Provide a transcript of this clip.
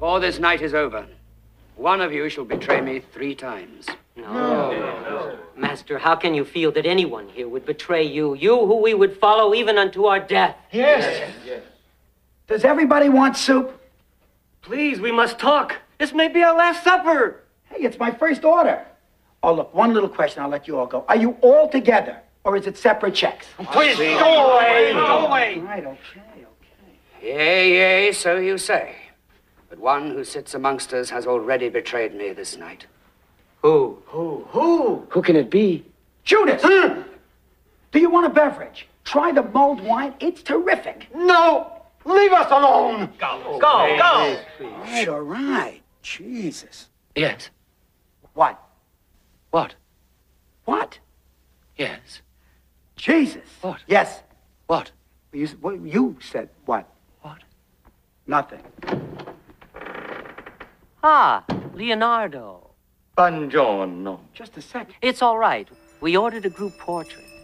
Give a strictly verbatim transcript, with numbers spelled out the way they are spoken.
Before this night is over, one of you shall betray me three times. No. no. no. Master, how can you feel that anyone here would betray you? You who we would follow even unto our death. Yes. yes. yes. Does everybody want soup? Please, we must talk. This may be our last supper. Hey, it's my first order. Oh, look, one little question, I'll let you all go. Are you all together, or is it separate checks? Please, go away, go away. All right, okay, okay. Yea, yea, so you say. But one who sits amongst us has already betrayed me this night. Who? Who? Who? Who can it be? Judas! Hmm. Do you want a beverage? Try the mulled wine. It's terrific. No! Leave us alone! Go, go, go! All right, all right. Jesus. Yes. What? What? What? Yes. Jesus. What? Yes. What? You, what, you said what? What? Nothing. Ah, Leonardo. Buongiorno. Just a second. It's all right. We ordered a group portrait.